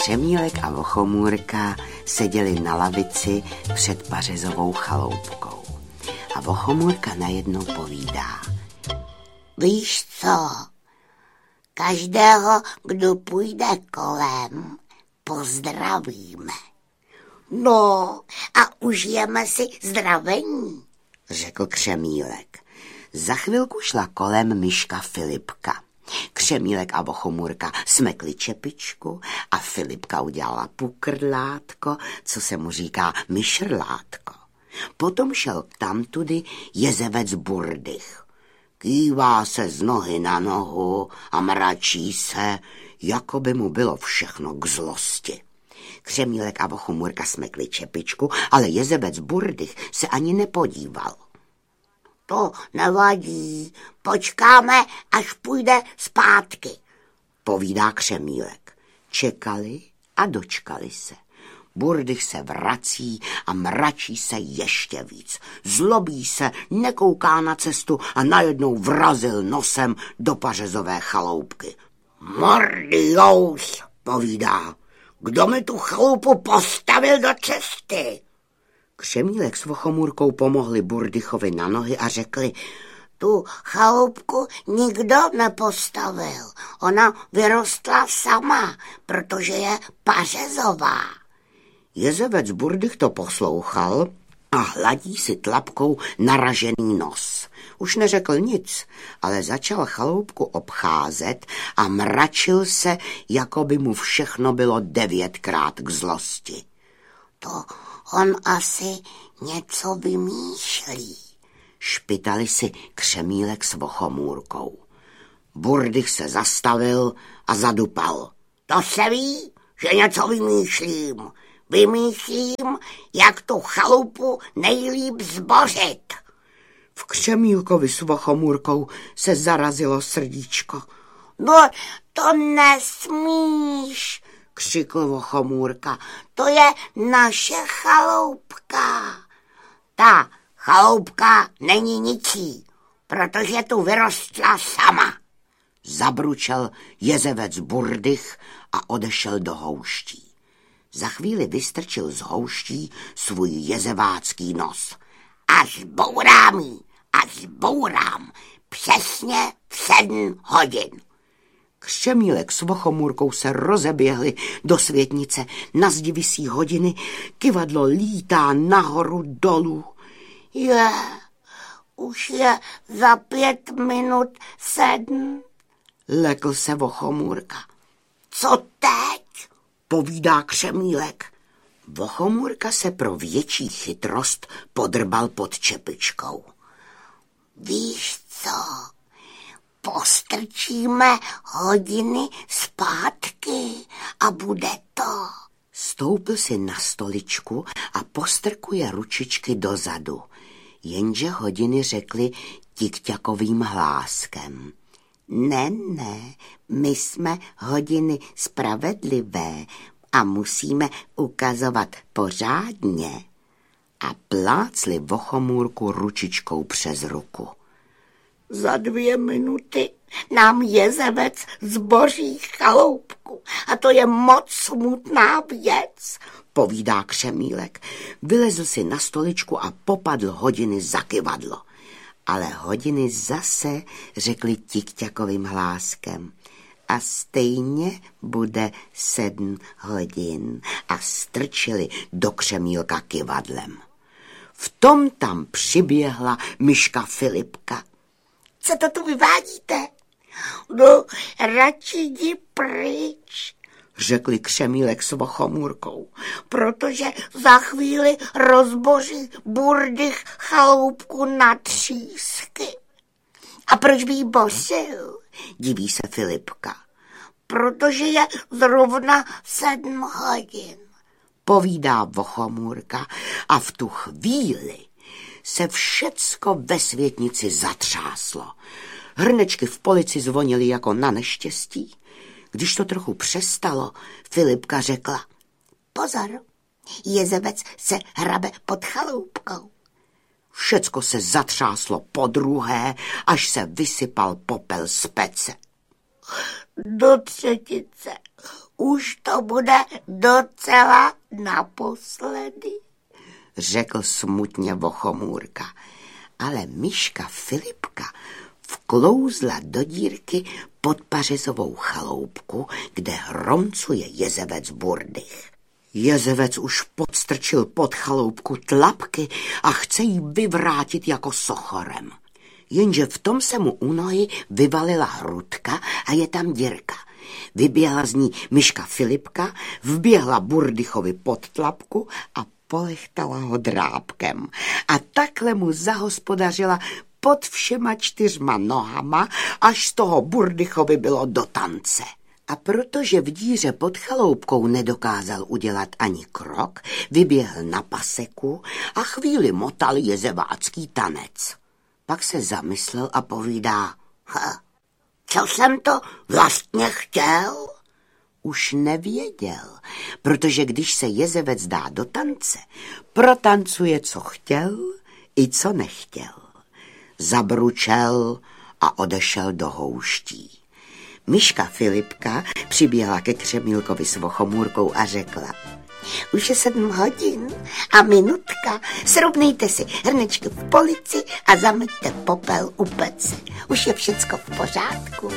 Křemílek a Vochomůrka seděli na lavici před pařezovou chaloupkou. A Vochomůrka najednou povídá. Víš co? Každého, kdo půjde kolem, pozdravíme. No, a užijeme si zdravení, řekl Křemílek. Za chvilku šla kolem myška Filipka. Křemílek a Vochomůrka smekli čepičku a Filipka udělala pukrdlátko, co se mu říká myšrlátko. Potom šel tamtudy jezevec Burdych. Kývá se z nohy na nohu a mračí se, jako by mu bylo všechno k zlosti. Křemílek a Vochomůrka smekli čepičku, ale jezevec Burdych se ani nepodíval. To nevadí, počkáme, až půjde zpátky, povídá Křemílek. Čekali a dočkali se. Burdych se vrací a mračí se ještě víc. Zlobí se, nekouká na cestu a najednou vrazil nosem do pařezové chaloupky. Mordious, povídá, kdo mi tu chaloupu postavil do cesty? Křemílek s Vochomůrkou pomohli Burdychovi na nohy a řekli, tu chaloupku nikdo nepostavil. Ona vyrostla sama, protože je pařezová. Jezevec Burdych to poslouchal a hladí si tlapkou naražený nos. Už neřekl nic, ale začal chaloupku obcházet a mračil se, jako by mu všechno bylo 9krát k zlosti. To on asi něco vymýšlí, špitali si Křemílek s Vochomůrkou. Burdych se zastavil a zadupal. To se ví, že něco vymýšlím. Vymýšlím, jak tu chaloupu nejlíp zbořit. V Křemílkovi s Vochomůrkou se zarazilo srdíčko. No, to nesmíš, křikl Vochomůrka. To je naše chaloupka. Ta chaloupka není ničí, protože tu vyrostla sama. Zabručel jezevec Burdych a odešel do houští. Za chvíli vystrčil z houští svůj jezevácký nos. A zbourám, přesně v 7 hodin. Křemílek s Vochomůrkou se rozeběhli do světnice, na zdi visí hodiny, kyvadlo lítá nahoru dolů. Už je za 5 minut 7, lekl se Vochomůrka. Co teď? Povídá Křemílek. Vochomůrka se pro větší chytrost podrbal pod čepičkou. Víš co? Postrčíme hodiny zpátky a bude to. Stoupil si na stoličku a postrkuje ručičky dozadu. Jenže hodiny řekly tikťakovým hláskem. Ne, my jsme hodiny spravedlivé a musíme ukazovat pořádně. A plácli Vochomůrku ručičkou přes ruku. Za 2 minuty nám jezevec zboří chaloupku a to je moc smutná věc, povídá Křemílek. Vylezl si na stoličku a popadl hodiny za kyvadlo. Ale hodiny zase řekli tikťakovým hláskem. A stejně bude 7 hodin a strčili do Křemílka kyvadlem. V tom tam přiběhla myška Filipka. Co to tu vyvádíte? No, radši jdi pryč, řekli Křemílek s Vochomůrkou. Protože za chvíli rozboří Burdych chaloupku na třísky. A proč by jí bořil? Diví se Filipka. Protože je zrovna 7 hodin, povídá Vochomůrka a v tu chvíli se všecko ve světnici zatřáslo. Hrnečky v polici zvonily jako na neštěstí. Když to trochu přestalo, Filipka řekla. Pozor, jezevec se hrabe pod chaloupkou. Všecko se zatřáslo podruhé, až se vysypal popel z pece. Do třetice už to bude docela naposledy, řekl smutně Vochomůrka. Ale myška Filipka vklouzla do dírky pod pařezovou chaloupku, kde hromcuje jezevec Burdych. Jezevec už podstrčil pod chaloupku tlapky a chce jí vyvrátit jako sochorem. Jenže v tom se mu u nohy vyvalila hrudka a je tam dírka. Vyběhla z ní myška Filipka, vběhla Burdychovi pod tlapku a polechtala ho drápkem. A takhle mu zahospodařila pod všema 4 nohama, až z toho Burdychovi bylo do tance. A protože v díře pod chaloupkou nedokázal udělat ani krok, vyběhl na paseku a chvíli motal jezevácký tanec. Pak se zamyslel a povídá: co jsem to vlastně chtěl? Už nevěděl, protože když se jezevec dá do tance, protancuje, co chtěl i co nechtěl. Zabručel a odešel do houští. Myška Filipka přiběhla ke Křemílkovi s Vochomůrkou a řekla: už je 7 hodin a minutka, srovnejte si hrnečky v polici a zameťte popel u pece. Už je všecko v pořádku.